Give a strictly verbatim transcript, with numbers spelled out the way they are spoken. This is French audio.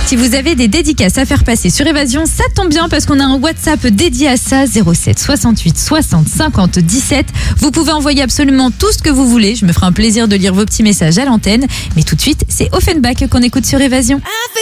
Si vous avez des dédicaces à faire passer sur Évasion, ça tombe bien parce qu'on a un WhatsApp dédié à ça, zéro sept soixante-huit soixante cinquante dix-sept. Vous pouvez envoyer absolument tout ce que vous voulez. Je me ferai un plaisir de lire vos petits messages à l'antenne. Mais tout de suite, c'est Offenbach qu'on écoute sur Évasion.